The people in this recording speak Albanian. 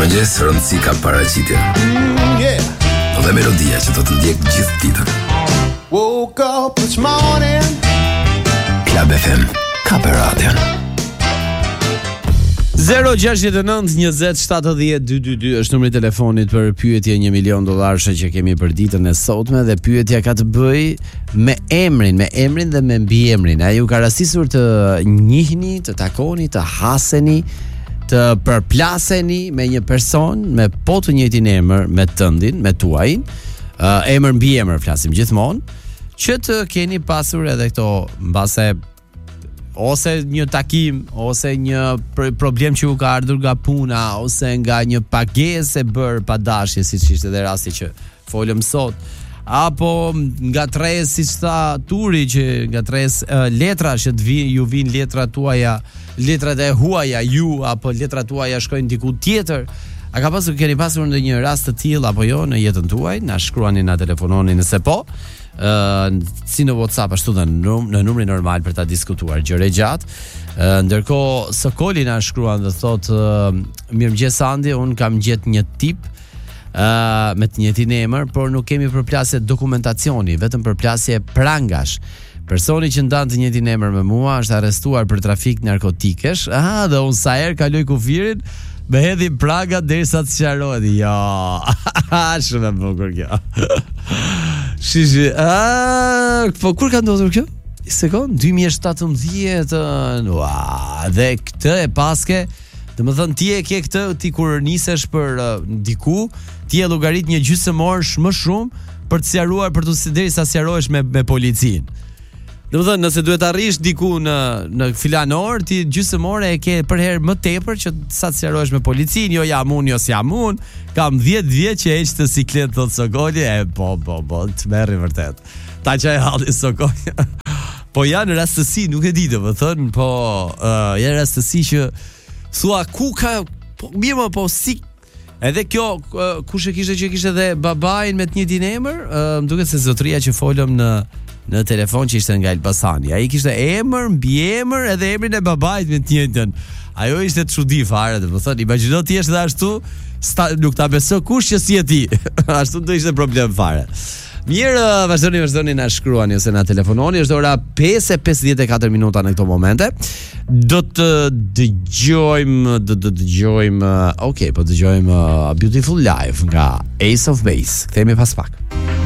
Mirëmëngjes, rëndësi ka paraqitje. Dhe melodia që do të ndjek gjithë ditën. Woke up this morning. Club FM, ka për radion. 06920702222 është numri i telefonit për pyetje $1 milion që kemi për ditën e sotme, dhe pyetja ka të bëjë me emrin dhe me mbiemrin. A ju ka rastisur të njihni, të takoni, të haseni, të përplaseni me një person me po të njëjtin emër me tëndin, me tuajin, emër mbiemër flasim gjithmonë, që të keni pasur edhe këto mbase ose një takim, ose një problem që u ka ardhur nga puna, ose nga një pagesë e bërë pa dashje, siç ishte edhe rasti që folëm sot, apo nga tres, siç tha Turi, që nga tres letra që ju vijnë letrat tuaja, letrat e huaja ju, apo letrat tuaja shkojnë diku tjetër. A keni pasur ndonjë rast të tillë apo jo në jetën tuaj? Na shkruani, na telefononi nëse po. Si në WhatsApp ashtu dhe në numrin normal për ta diskutuar gjëre gjatë. Ndërkohë Sokoli na shkruan dhe thot: mirëmëngjes Andi, un kam gjetë një tip me të njëjtin emër, por nuk kemi përplasje dokumentacioni, vetëm përplasje prangash. Personi që ndan të njëjtin emër me mua është arrestuar për trafik narkotikesh. Dhe un sa herë kaloj kufirin me hedhi praga derisa të sqarohet. Jo. Shumë e bukur kjo. Shishi. Po kur ka ndodhur kjo? Një sekond, 2017. Dhe këtë e paske, domethënë ti e ke këtë, ti kur nisesh për diku, ti e llogarit një gjysmëorësh më shumë për të sqaruar, për të derisa sqarohesh me policinë. Domethënë, nëse duhet arrish diku në filan orë, ti gjysmëore e ke për herë më tepër që sa të sqarohesh me policinë. Jo jam unë, jo s'jam unë. Kam 10 vjet që heq të siklet, thot Sokoli. Po, të merri vërtet. Ta qaj halli Sokoli. Po janë rastësi, nuk e di domethënë, po janë rastësi që thua ku ka, po mirë, po si. Edhe kjo, kush e kishte që kishte edhe babain me të njëjtin emër? Më duket se zotëria që folëm në telefon që ishte nga Elbasani. Ai kishte emër, mbiemër edhe emrin e babait me të njëjtën. Ajo ishte çudi fare, domethënë, imagjino ti je ashtu, nuk ta beso kush që si e ti. Ashtu do ishte problem fare. Mirë, vazhdoni na shkruani ose na telefononi. Është ora 5:54 minuta në këto momente. Do të dëgjojmë, okay, po dëgjojmë A Beautiful Life nga Ace of Base. Kthehemi pas pak.